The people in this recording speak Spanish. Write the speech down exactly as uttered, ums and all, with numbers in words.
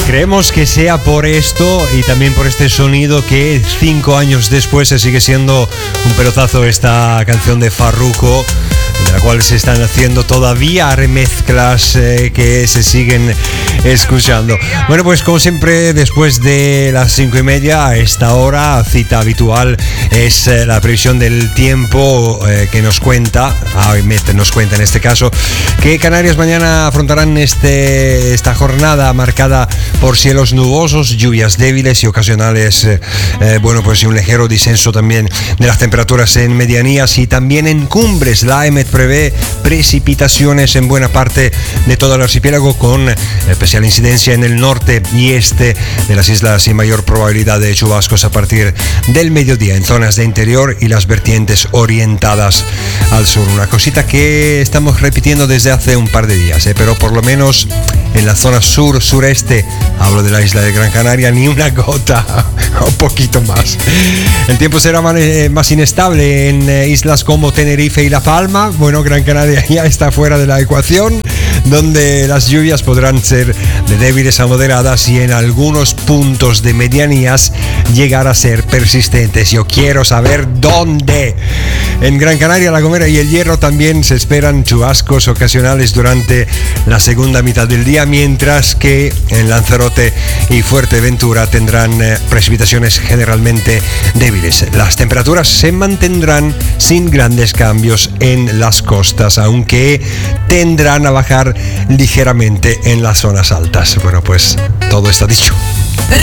Creemos que sea por esto y también por este sonido que cinco años después se sigue siendo un pelotazo esta canción de Farruko, de la cual se están haciendo todavía remezclas eh, que se siguen escuchando. Bueno, pues como siempre, después de las cinco y media, a esta hora, cita habitual, es eh, la previsión del tiempo eh, que nos cuenta, A M E T nos cuenta en este caso, que Canarias mañana afrontarán este, esta jornada marcada por cielos nubosos, lluvias débiles y ocasionales, eh, eh, bueno, pues un ligero descenso también de las temperaturas en medianías y también en cumbres. La A M E T prevé precipitaciones en buena parte de todo el archipiélago, con especial incidencia en el norte y este de las islas y mayor probabilidad de chubascos a partir del mediodía en zonas de interior y las vertientes orientadas al sur. Una cosita que estamos repitiendo desde hace un par de días, ¿eh? Pero por lo menos en la zona sur-sureste, hablo de la isla de Gran Canaria, ni una gota, un poquito más. El tiempo será más inestable en islas como Tenerife y La Palma. Bueno, Gran Canaria ya está fuera de la ecuación, donde las lluvias podrán ser de débiles a moderadas y en algunos puntos de medianías llegar a ser persistentes. Yo quiero saber dónde. En Gran Canaria, La Gomera y El Hierro también se esperan chubascos ocasionales durante la segunda mitad del día, mientras que en Lanzarote y Fuerteventura tendrán eh, precipitaciones generalmente débiles. Las temperaturas se mantendrán sin grandes cambios en las costas, aunque tendrán a bajar ligeramente en las zonas altas. Bueno, pues todo está dicho.